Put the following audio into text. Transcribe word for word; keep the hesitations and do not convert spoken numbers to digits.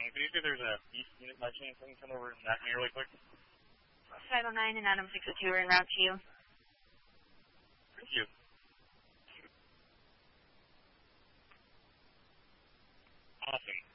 Can you see if there's a East unit by chance? I can come over and knock me really quick. five oh nine and Adam six oh two are en route to you. Thank you. Awesome.